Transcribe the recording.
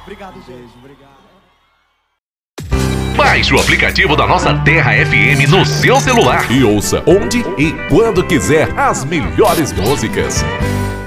Obrigado, gente. Obrigado. Baixe o aplicativo da nossa Terra FM no seu celular e ouça onde e quando quiser as melhores músicas.